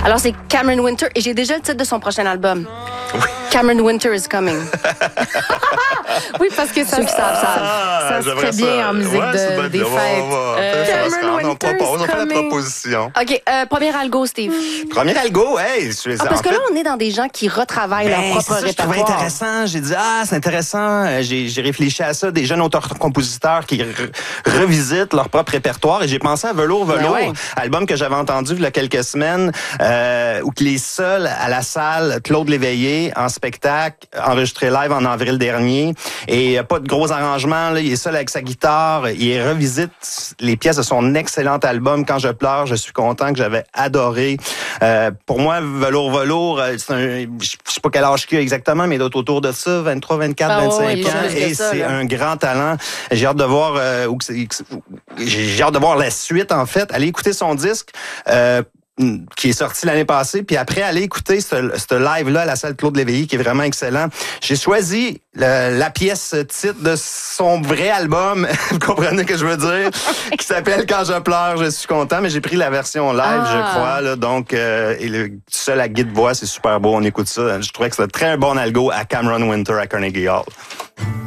Alors, c'est Cameron Winter et j'ai déjà le titre de son prochain album. Oui. Cameron Winter is coming. Oui, parce que ça se fait bien en musique des fêtes. Cameron on Winter propose, is on fait la coming. proposition. OK, premier algo, Steve. Premier algo, hey, Parce que là, on est dans des gens qui retravaillent leur propre c'est ça, je trouvais répertoire. intéressant. J'ai dit, c'est intéressant. J'ai réfléchi à ça. Des jeunes auteurs-compositeurs qui revisitent leur propre répertoire. Et j'ai pensé à Velours, ouais. album que j'avais entendu il y a quelques semaines, où il est seul à la salle, Claude Léveillé, en spectacle, enregistré live en avril dernier. Et pas de gros arrangements. Là. Il est seul avec sa guitare. Il revisite les pièces de son excellent album. Quand je pleure, je suis content, que j'avais adoré. Pour moi, Velours, c'est je sais pas quel âge qu'il a exactement, mais il doit être autour de ça, 23, 24, 25 ans. Et c'est un grand talent. J'ai hâte de voir j'ai hâte de voir la suite, en fait. Allez écouter son disque. Qui est sorti l'année passée, puis après, aller écouter ce live-là à la salle Claude Léveillé, qui est vraiment excellent. J'ai choisi la pièce titre de son vrai album, vous comprenez ce que je veux dire, qui s'appelle « Quand je pleure, je suis content », mais j'ai pris la version live, je crois, là, donc, et le seul à guide-voix, c'est super beau, on écoute ça. Je trouvais que c'était très bon algo à Cameron Winter à Carnegie Hall.